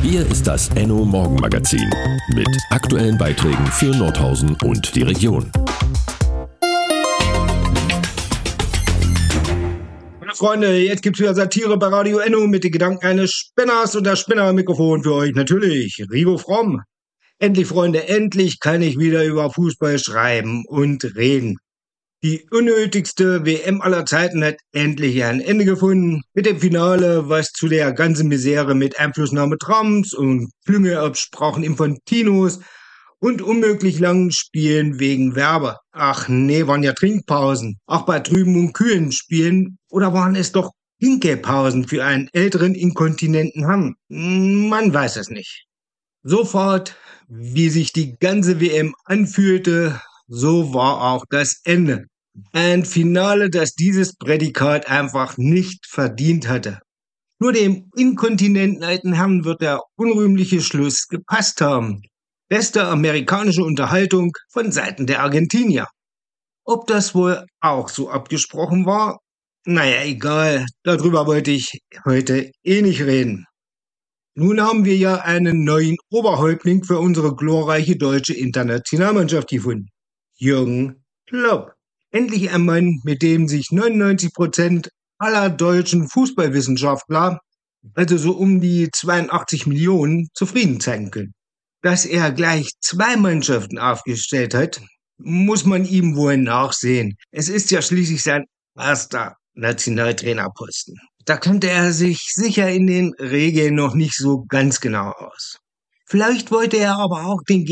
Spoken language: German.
Hier ist das Enno Morgenmagazin mit aktuellen Beiträgen für Nordhausen und die Region. Freunde, jetzt gibt's wieder Satire bei Radio Enno mit den Gedanken eines Spinners und das Spinnermikrofon für euch natürlich, Rigo Fromm. Endlich, Freunde, endlich kann ich wieder über Fußball schreiben und reden. Die unnötigste WM aller Zeiten hat endlich ein Ende gefunden. Mit dem Finale, was zu der ganzen Misere mit Einflussnahme Trumps und Klüngelabsprachen Infantinos und unmöglich langen Spielen wegen Werbe. Ach nee, waren ja Trinkpausen. Auch bei Trüben und kühlen Spielen. Oder waren es doch Pinkelpausen für einen älteren, inkontinenten Herrn? Man weiß es nicht. Sofort, wie sich die ganze WM anfühlte, so war auch das Ende. Ein Finale, das dieses Prädikat einfach nicht verdient hatte. Nur dem inkontinenten alten Herrn wird der unrühmliche Schluss gepasst haben. Beste amerikanische Unterhaltung von Seiten der Argentinier. Ob das wohl auch so abgesprochen war? Naja, egal, darüber wollte ich heute nicht reden. Nun haben wir ja einen neuen Oberhäuptling für unsere glorreiche deutsche Internationalmannschaft gefunden. Jürgen Klopp. Endlich ein Mann, mit dem sich 99% aller deutschen Fußballwissenschaftler, also so um die 82 Millionen, zufrieden zeigen können. Dass er gleich 2 Mannschaften aufgestellt hat, muss man ihm wohl nachsehen. Es ist ja schließlich sein erster Nationaltrainerposten. Da kannte er sich sicher in den Regeln noch nicht so ganz genau aus. Vielleicht wollte er aber auch den